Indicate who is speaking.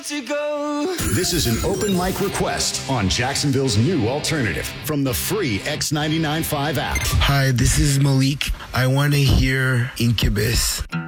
Speaker 1: to go.
Speaker 2: This is an open mic request on Jacksonville's new alternative from the free X99.5 app.
Speaker 3: Hi, this is Malik. I want to hear Incubus.